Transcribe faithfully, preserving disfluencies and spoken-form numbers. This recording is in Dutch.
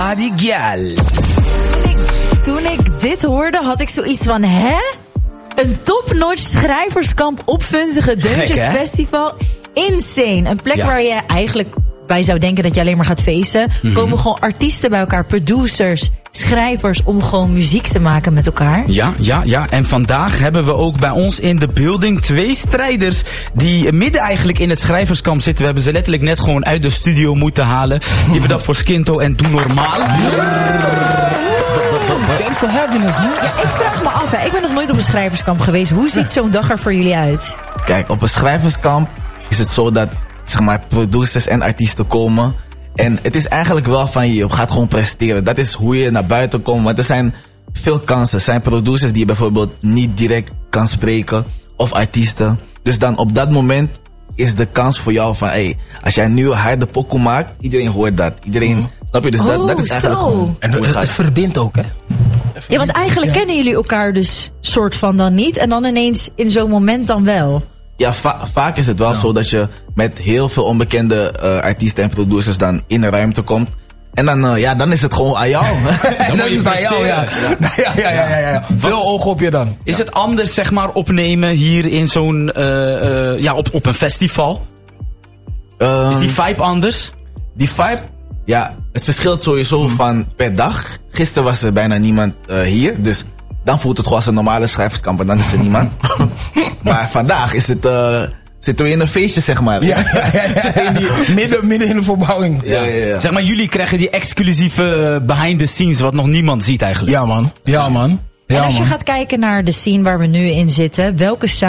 Radical. Toen ik dit hoorde, had ik zoiets van, hè? Een top-notch schrijverskamp op Vunzige Deuntjes Gek, hè? Festival. Insane. Een plek Ja. waar je eigenlijk bij zou denken dat je alleen maar gaat feesten. Mm-hmm. Komen gewoon artiesten bij elkaar, producers, schrijvers, om gewoon muziek te maken met elkaar. Ja, ja, ja. En vandaag hebben we ook bij ons in de building twee strijders die midden eigenlijk in het schrijverskamp zitten. We hebben ze letterlijk net gewoon uit de studio moeten halen. Die hebben dat voor Skinto en Doe Normaal. Thanks for having us, man. Ja, ik vraag me af, hè. Ik ben nog nooit op een schrijverskamp geweest. Hoe ziet zo'n dag er voor jullie uit? Kijk, op een schrijverskamp is het zo dat, zeg maar, producers en artiesten komen. En het is eigenlijk wel van je, je gaat gewoon presteren. Dat is hoe je naar buiten komt. Want er zijn veel kansen. Er zijn producers die je bijvoorbeeld niet direct kan spreken. Of artiesten. Dus dan op dat moment is de kans voor jou van, hey, als jij een nieuwe harde pokoe maakt, iedereen hoort dat. Iedereen, mm. snap je? Dus dat, Oh, dat is eigenlijk zo. gewoon En hoe het, het het gaat. verbindt ook, hè? Ja, want eigenlijk kennen jullie elkaar dus soort van dan niet. En dan ineens in zo'n moment dan wel. Ja, va- vaak is het wel zo dat je met heel veel onbekende uh, artiesten en producers dan in een ruimte komt. En dan, uh, ja, dan is het gewoon aan jou. En dat is bij jou, ja. Ja, ja, ja, ja, ja. Veel ogen op je dan. Is het anders, zeg maar, opnemen hier in zo'n, uh, uh, ja, op, op een festival? Um, Is die vibe anders? Die vibe, ja, het verschilt sowieso van per dag. Gisteren was er bijna niemand uh, hier, dus dan voelt het gewoon als een normale schrijverskamp en dan is er niemand. Maar vandaag is het, uh, zitten we in een feestje, zeg maar. Ja, ja, ja, ja. Midden, midden in de verbouwing. Ja, ja, ja. Zeg maar, jullie krijgen die exclusieve behind the scenes wat nog niemand ziet eigenlijk. Ja, man. Ja, man. Ja, En als je man. gaat kijken naar de scene waar we nu in zitten, welke